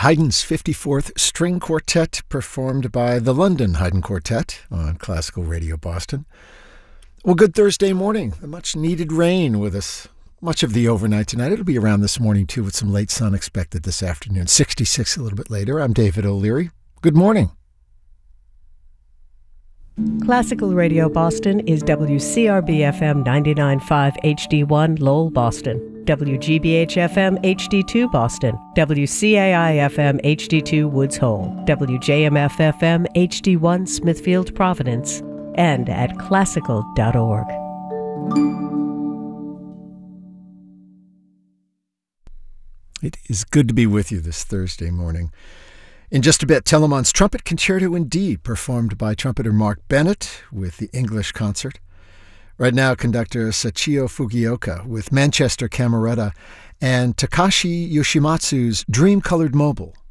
Haydn's 54th String Quartet, performed by the London Haydn Quartet on Classical Radio Boston. Well, good Thursday morning. The much-needed rain with us much of the overnight tonight. It'll be around this morning, too, with some late sun expected this afternoon. 66 a little bit later. I'm David O'Leary. Good morning. Classical Radio Boston is WCRB-FM 99.5 HD1 Lowell, Boston, WGBH-FM HD2 Boston, WCAI-FM HD2 Woods Hole, WJMF-FM HD1 Smithfield, Providence, and at classical.org. It is good to be with you this Thursday morning. In just a bit, Telemann's Trumpet Concerto in D, performed by trumpeter Mark Bennett with the English Concert. Right now, conductor Sachio Fugioka with Manchester Cameretta and Takashi Yoshimatsu's Dream-Colored Mobile